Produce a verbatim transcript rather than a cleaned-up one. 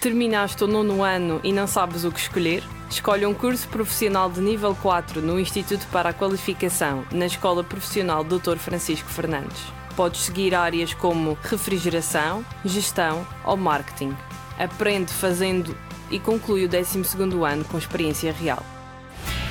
Terminaste o nono ano e não sabes o que escolher? Escolhe um curso profissional de nível quatro no Instituto para a Qualificação, na Escola Profissional doutor Francisco Fernandes. Podes seguir áreas como refrigeração, gestão ou marketing. Aprende fazendo e conclui o décimo segundo ano com experiência real.